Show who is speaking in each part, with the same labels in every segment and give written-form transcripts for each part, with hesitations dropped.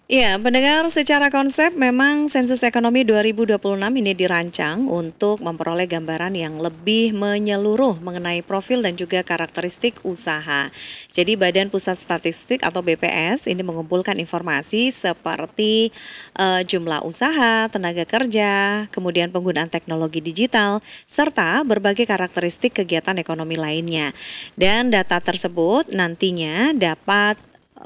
Speaker 1: Ya, pendengar, secara konsep memang sensus ekonomi 2026 ini dirancang untuk memperoleh gambaran yang lebih menyeluruh mengenai profil dan juga karakteristik usaha. Jadi Badan Pusat Statistik atau BPS ini mengumpulkan informasi seperti jumlah usaha, tenaga kerja, kemudian penggunaan teknologi digital, serta berbagai karakteristik kegiatan ekonomi lainnya. Dan data tersebut nantinya dapat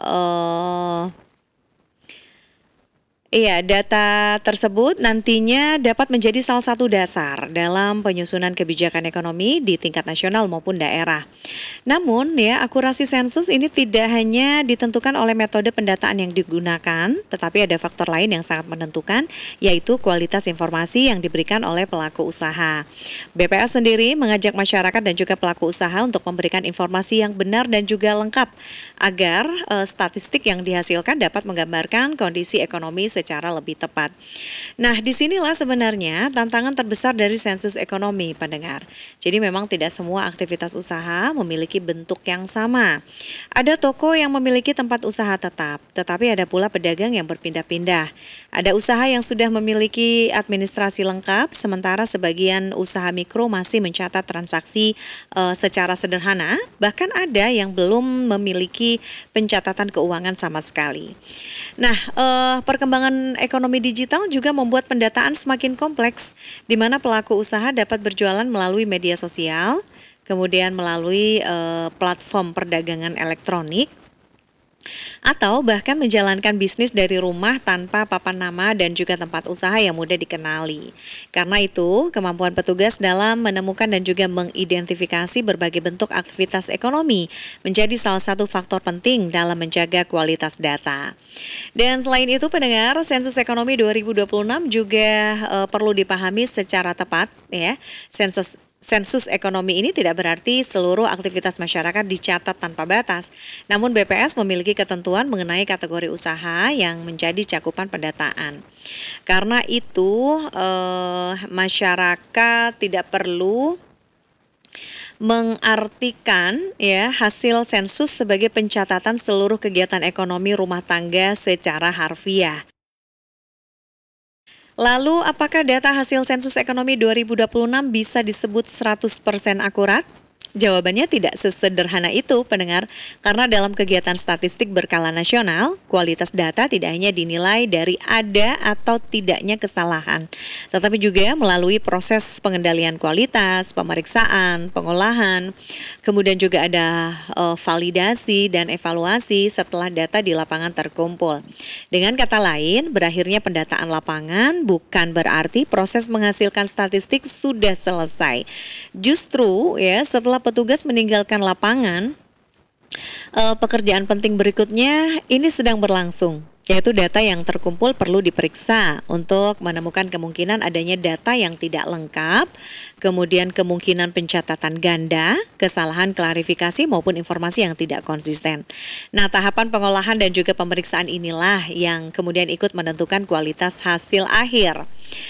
Speaker 1: Iya, data tersebut nantinya dapat menjadi salah satu dasar dalam penyusunan kebijakan ekonomi di tingkat nasional maupun daerah. Namun ya, akurasi sensus ini tidak hanya ditentukan oleh metode pendataan yang digunakan, tetapi ada faktor lain yang sangat menentukan, yaitu kualitas informasi yang diberikan oleh pelaku usaha. BPS sendiri mengajak masyarakat dan juga pelaku usaha untuk memberikan informasi yang benar dan juga lengkap agar statistik yang dihasilkan dapat menggambarkan kondisi ekonomi secara lebih tepat. Nah, disinilah sebenarnya tantangan terbesar dari sensus ekonomi, pendengar. Jadi memang tidak semua aktivitas usaha memiliki bentuk yang sama. Ada toko yang memiliki tempat usaha tetap, tetapi ada pula pedagang yang berpindah-pindah. Ada usaha yang sudah memiliki administrasi lengkap, sementara sebagian usaha mikro masih mencatat transaksi secara sederhana, bahkan ada yang belum memiliki pencatatan keuangan sama sekali. Nah, perkembangan ekonomi digital juga membuat pendataan semakin kompleks, di mana pelaku usaha dapat berjualan melalui media sosial, kemudian melalui platform perdagangan elektronik, atau bahkan menjalankan bisnis dari rumah tanpa papan nama dan juga tempat usaha yang mudah dikenali. Karena itu, kemampuan petugas dalam menemukan dan juga mengidentifikasi berbagai bentuk aktivitas ekonomi menjadi salah satu faktor penting dalam menjaga kualitas data. Dan selain itu, pendengar, sensus ekonomi 2026 juga perlu dipahami secara tepat ya. Sensus ekonomi ini tidak berarti seluruh aktivitas masyarakat dicatat tanpa batas. Namun BPS memiliki ketentuan mengenai kategori usaha yang menjadi cakupan pendataan. Karena itu masyarakat tidak perlu mengartikan ya hasil sensus sebagai pencatatan seluruh kegiatan ekonomi rumah tangga secara harfiah. Lalu, apakah data hasil sensus ekonomi 2026 bisa disebut 100% akurat? Jawabannya tidak sesederhana itu, pendengar, karena dalam kegiatan statistik berkala nasional, kualitas data tidak hanya dinilai dari ada atau tidaknya kesalahan, tetapi juga melalui proses pengendalian kualitas, pemeriksaan, pengolahan, kemudian juga ada validasi dan evaluasi setelah data di lapangan terkumpul. Dengan kata lain, berakhirnya pendataan lapangan bukan berarti proses menghasilkan statistik sudah selesai. Justru ya setelah petugas meninggalkan lapangan, pekerjaan penting berikutnya ini sedang berlangsung, yaitu data yang terkumpul perlu diperiksa untuk menemukan kemungkinan adanya data yang tidak lengkap, kemudian kemungkinan pencatatan ganda, kesalahan klarifikasi maupun informasi yang tidak konsisten. Nah, tahapan pengolahan dan juga pemeriksaan inilah yang kemudian ikut menentukan kualitas hasil akhir.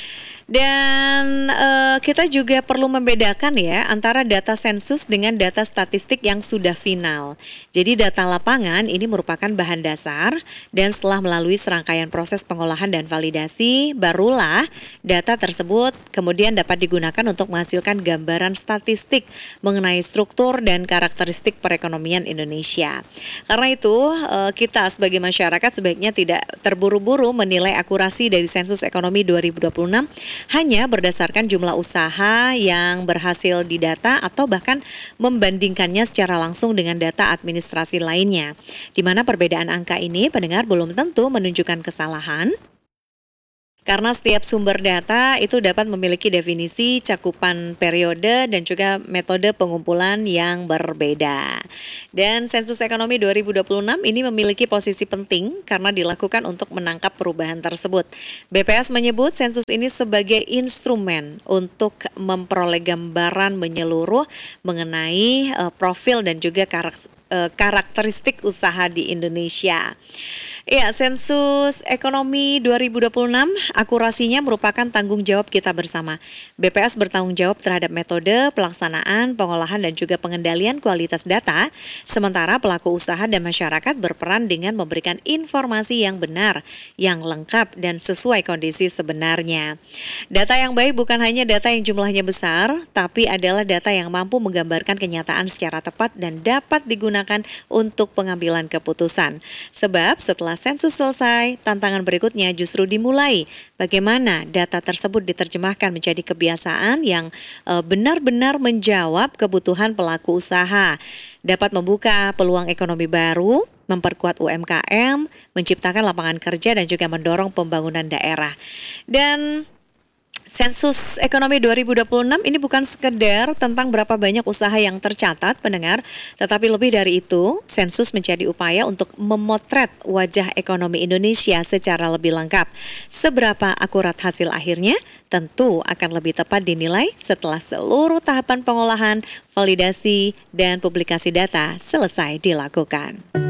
Speaker 1: Dan kita juga perlu membedakan ya antara data sensus dengan data statistik yang sudah final. Jadi data lapangan ini merupakan bahan dasar dan setelah melalui serangkaian proses pengolahan dan validasi, barulah data tersebut kemudian dapat digunakan untuk menghasilkan gambaran statistik mengenai struktur dan karakteristik perekonomian Indonesia. Karena itu kita sebagai masyarakat sebaiknya tidak terburu-buru menilai akurasi dari sensus ekonomi 2026 hanya berdasarkan jumlah usaha yang berhasil didata atau bahkan membandingkannya secara langsung dengan data administrasi lainnya. Di mana perbedaan angka ini pendengar belum tentu menunjukkan kesalahan. Karena setiap sumber data itu dapat memiliki definisi, cakupan periode, dan juga metode pengumpulan yang berbeda. Dan sensus ekonomi 2026 ini memiliki posisi penting karena dilakukan untuk menangkap perubahan tersebut. BPS menyebut sensus ini sebagai instrumen untuk memperoleh gambaran menyeluruh mengenai profil dan juga karakteristik usaha di Indonesia. Iya, sensus ekonomi 2026 akurasinya merupakan tanggung jawab kita bersama. BPS bertanggung jawab terhadap metode, pelaksanaan, pengolahan, dan juga pengendalian kualitas data, sementara pelaku usaha dan masyarakat berperan dengan memberikan informasi yang benar, yang lengkap, dan sesuai kondisi sebenarnya. Data yang baik bukan hanya data yang jumlahnya besar, tapi adalah data yang mampu menggambarkan kenyataan secara tepat dan dapat digunakan untuk pengambilan keputusan. Sebab setelah sensus selesai, tantangan berikutnya justru dimulai. Bagaimana data tersebut diterjemahkan menjadi kebiasaan yang benar-benar menjawab kebutuhan pelaku usaha, dapat membuka peluang ekonomi baru, memperkuat UMKM, menciptakan lapangan kerja dan juga mendorong pembangunan daerah. Dan sensus ekonomi 2026 ini bukan sekedar tentang berapa banyak usaha yang tercatat, pendengar, tetapi lebih dari itu, sensus menjadi upaya untuk memotret wajah ekonomi Indonesia secara lebih lengkap. Seberapa akurat hasil akhirnya? Tentu akan lebih tepat dinilai setelah seluruh tahapan pengolahan, validasi, dan publikasi data selesai dilakukan.